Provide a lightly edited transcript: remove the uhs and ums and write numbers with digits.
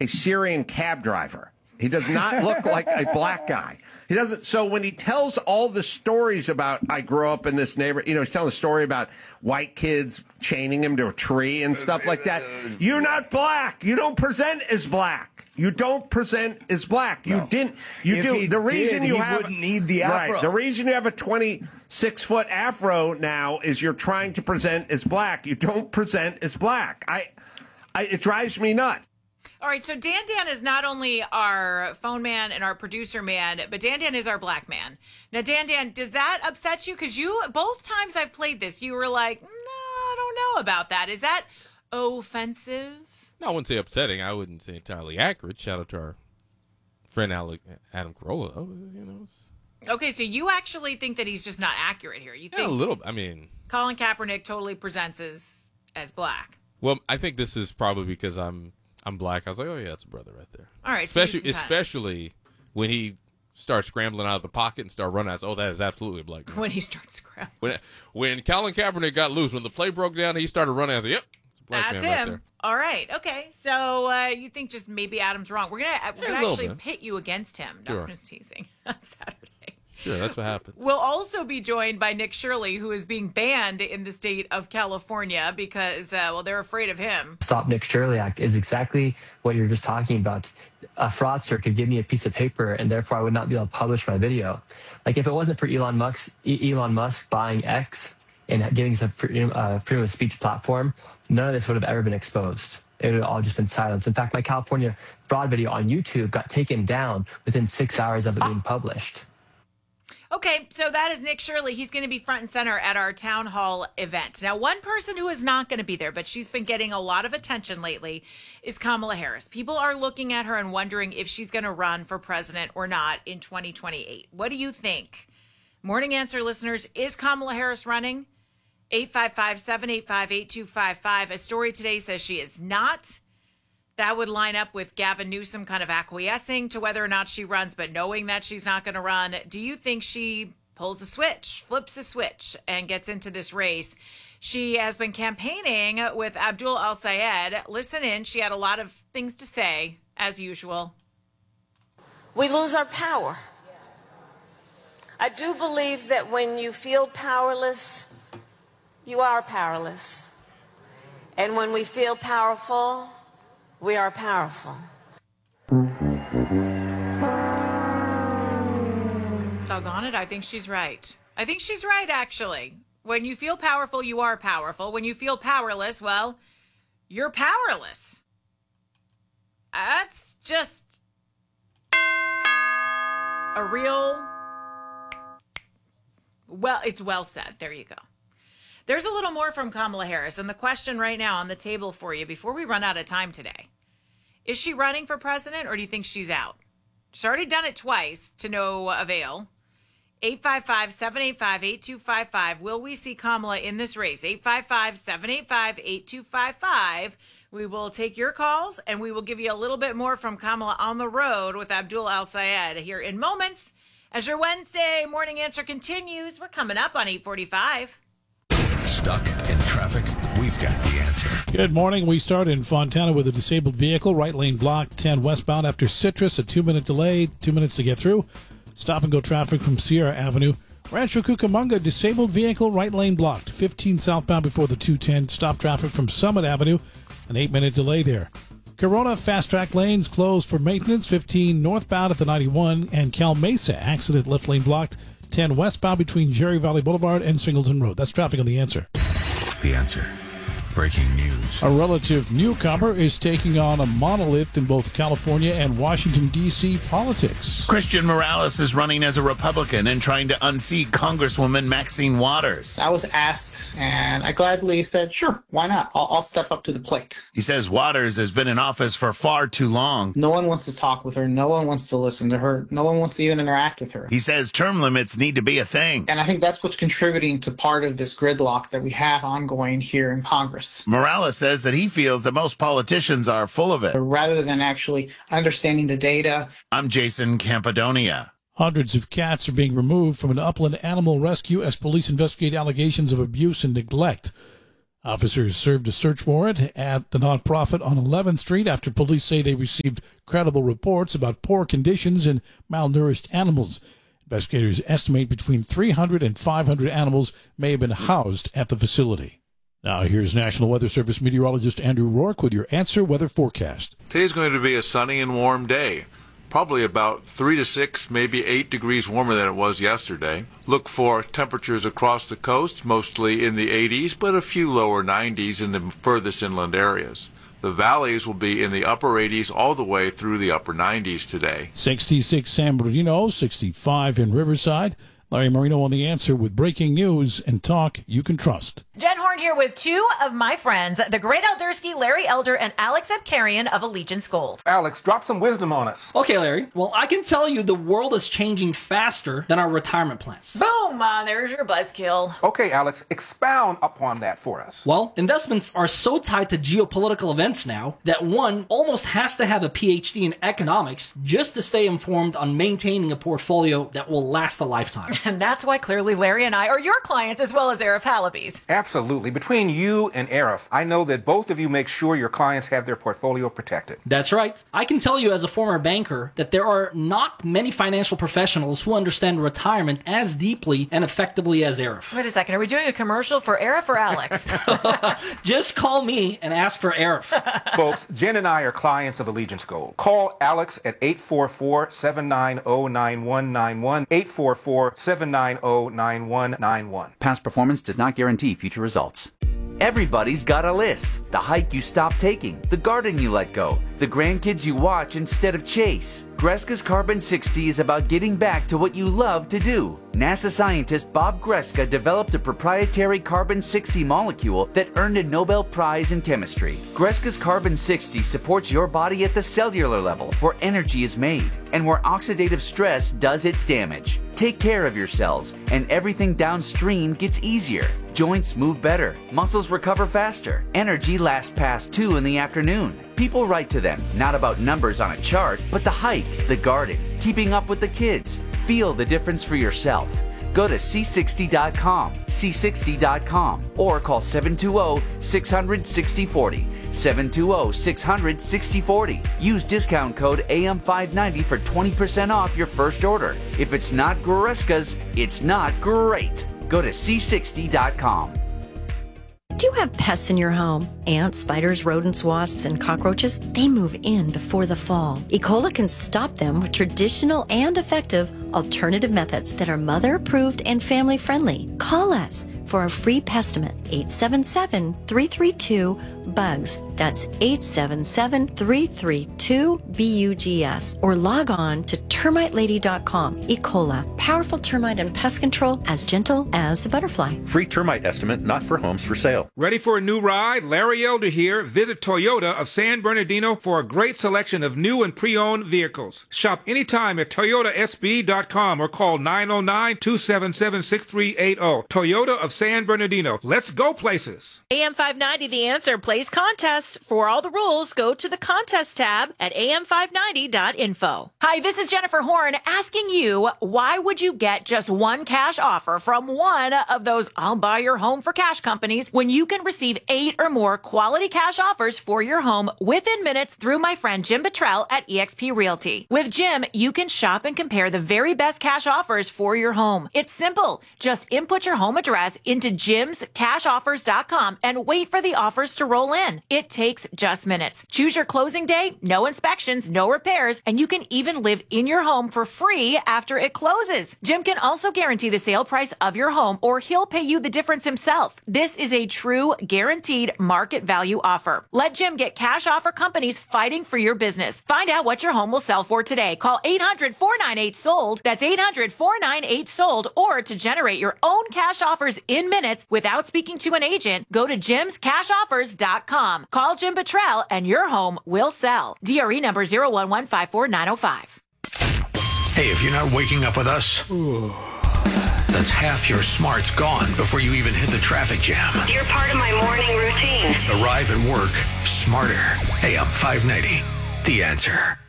a Syrian cab driver. He does not look like a black guy. He doesn't. So when he tells all the stories about, I grew up in this neighborhood, he's telling a story about white kids chaining him to a tree and stuff like that. You're not black. You don't present as black. You don't present as black. You didn't. You if do. The reason you have wouldn't need the afro. Right. The reason you have a 26-foot afro now is you're trying to present as black. You don't present as black. It drives me nuts. All right, so Dan is not only our phone man and our producer man, but Dan is our black man. Now, Dan, does that upset you? Because both times I've played this, you were like, no, I don't know about that. Is that offensive? No, I wouldn't say upsetting. I wouldn't say entirely accurate. Shout out to our friend Adam Carolla. Okay, so you actually think that he's just not accurate here. You think a little. Colin Kaepernick totally presents as black. Well, I think this is probably because I'm black. I was like, oh yeah, that's a brother right there. All right, especially when he starts scrambling out of the pocket and start running. That is absolutely a black man. When he starts scrambling. When Colin Kaepernick got loose, when the play broke down, he started running. I was like, yep, it's a black that's man him. Right there. All right, okay. So you think just maybe Adam's wrong. We're gonna actually pit you against him. No, I'm just teasing on Saturday. Sure, that's what happens. We'll also be joined by Nick Shirley, who is being banned in the state of California because, they're afraid of him. Stop Nick Shirley Act is exactly what you're just talking about. A fraudster could give me a piece of paper, and therefore I would not be able to publish my video. Like if it wasn't for Elon Musk buying X and giving us a freedom of speech platform, none of this would have ever been exposed. It would have all just been silenced. In fact, my California fraud video on YouTube got taken down within 6 hours of it being published. Okay, so that is Nick Shirley. He's going to be front and center at our town hall event. Now, one person who is not going to be there, but she's been getting a lot of attention lately, is Kamala Harris. People are looking at her and wondering if she's going to run for president or not in 2028. What do you think? Morning Answer listeners, is Kamala Harris running? 855-785-8255. A story today says she is not. That would line up with Gavin Newsom kind of acquiescing to whether or not she runs, but knowing that she's not going to run. Do you think she pulls a switch, flips a switch, and gets into this race? She has been campaigning with Abdul El-Sayed. Listen in. She had a lot of things to say, as usual. We lose our power. I do believe that when you feel powerless, you are powerless. And when we feel powerful, we are powerful. Doggone it, I think she's right. I think she's right, actually. When you feel powerful, you are powerful. When you feel powerless, well, you're powerless. That's just a real... Well, it's well said. There you go. There's a little more from Kamala Harris, and the question right now on the table for you before we run out of time today. Is she running for president, or do you think she's out? She's already done it twice to no avail. 855-785-8255. Will we see Kamala in this race? 855-785-8255. We will take your calls, and we will give you a little bit more from Kamala on the road with Abdul El-Sayed here in moments. As your Wednesday morning answer continues, we're coming up on 8:45. Stuck in traffic? We've got the answer. Good morning. We start in Fontana with a disabled vehicle, right lane blocked, 10 westbound after Citrus, a 2-minute delay, 2 minutes to get through. Stop and go traffic from Sierra Avenue. Rancho Cucamonga, disabled vehicle, right lane blocked, 15 southbound before the 210. Stop traffic from Summit Avenue, an 8-minute delay there. Corona, fast track lanes closed for maintenance, 15 northbound at the 91, and Cal Mesa, accident, left lane blocked, 10 westbound between Jerry Valley Boulevard and Singleton Road. That's traffic on The Answer. The Answer. Breaking news. A relative newcomer is taking on a monolith in both California and Washington, D.C. politics. Christian Morales is running as a Republican and trying to unseat Congresswoman Maxine Waters. I was asked, and I gladly said, sure, why not? I'll step up to the plate. He says Waters has been in office for far too long. No one wants to talk with her. No one wants to listen to her. No one wants to even interact with her. He says term limits need to be a thing. And I think that's what's contributing to part of this gridlock that we have ongoing here in Congress. Morales says that he feels that most politicians are full of it. Rather than actually understanding the data. I'm Jason Campadonia. Hundreds of cats are being removed from an upland animal rescue as police investigate allegations of abuse and neglect. Officers served a search warrant at the nonprofit on 11th Street after police say they received credible reports about poor conditions and malnourished animals. Investigators estimate between 300 and 500 animals may have been housed at the facility. Now here's National Weather Service meteorologist Andrew Rourke with your Answer Weather forecast. Today's going to be a sunny and warm day. Probably about 3 to 6, maybe 8 degrees warmer than it was yesterday. Look for temperatures across the coast, mostly in the 80s, but a few lower 90s in the furthest inland areas. The valleys will be in the upper 80s all the way through the upper 90s today. 66 San Bernardino, 65 in Riverside. Larry Marino on The Answer with breaking news and talk you can trust. Jen Horn here with two of my friends, the great Eldersky, Larry Elder, and Alex Epkarian of Allegiance Gold. Alex, drop some wisdom on us. Okay, Larry. Well, I can tell you the world is changing faster than our retirement plans. Boom! There's your buzzkill. Okay, Alex, expound upon that for us. Well, investments are so tied to geopolitical events now that one almost has to have a PhD in economics just to stay informed on maintaining a portfolio that will last a lifetime. And that's why clearly Larry and I are your clients as well as Arif Halaby's. Absolutely. Between you and Arif, I know that both of you make sure your clients have their portfolio protected. That's right. I can tell you as a former banker that there are not many financial professionals who understand retirement as deeply and effectively as Arif. Wait a second. Are we doing a commercial for Arif or Alex? Just call me and ask for Arif. Folks, Jen and I are clients of Allegiance Gold. Call Alex at 844-790-9191, 844-790-9191. Past performance does not guarantee future results. Everybody's got a list. The hike you stopped taking, the garden you let go, the grandkids you watch instead of chase. Greska's Carbon 60 is about getting back to what you love to do. NASA scientist Bob Greska developed a proprietary carbon 60 molecule that earned a Nobel Prize in chemistry. Greska's Carbon 60 supports your body at the cellular level, where energy is made, and where oxidative stress does its damage. Take care of your cells, and everything downstream gets easier. Joints move better, muscles recover faster, energy lasts past 2 in the afternoon. People write to them, not about numbers on a chart, but the hike, the garden, keeping up with the kids. Feel the difference for yourself. Go to C60.com, C60.com, or call 720-600-6040, 720-600-6040. Use discount code AM590 for 20% off your first order. If it's not Greska's, it's not great. Go to C60.com. Do you have pests in your home? Ants, spiders, rodents, wasps, and cockroaches? They move in before the fall. Ecola can stop them with traditional and effective alternative methods that are mother-approved and family-friendly. Call us for a free pestimate, 877-332-BUGS. That's 877-332-BUGS. Or log on to termitelady.com. Ecola, powerful termite and pest control as gentle as a butterfly. Free termite estimate not for homes for sale. Ready for a new ride? Larry Elder here. Visit Toyota of San Bernardino for a great selection of new and pre-owned vehicles. Shop anytime at ToyotaSB.com or call 909-277-6380. Toyota of San Bernardino. Let's go places. AM 590 The Answer plays contests. For all the rules, go to the contest tab at am590.info. Hi, this is Jennifer Horn asking you, why would you get just one cash offer from one of those I'll buy your home for cash companies when you can receive 8 or more quality cash offers for your home within minutes through my friend Jim Buttrell at eXp Realty. With Jim, you can shop and compare the very best cash offers for your home. It's simple. Just input your home address into jimscashoffers.com and wait for the offers to roll in. It takes just minutes. Choose your closing day, no inspections, no repairs, and you can even live in your home for free after it closes. Jim can also guarantee the sale price of your home, or he'll pay you the difference himself. This is a true guaranteed market value offer. Let Jim get cash offer companies fighting for your business. Find out what your home will sell for today. Call 800-498-SOLD. That's 800-498-SOLD. Or to generate your own cash offers in minutes without speaking to an agent, go to jimscashoffers.com. Call Jim Buttrell and your home will sell. DRE number 01154-905. Hey, if you're not waking up with us, that's half your smarts gone before you even hit the traffic jam. You're part of my morning routine. Arrive at work smarter. AM 590, The Answer.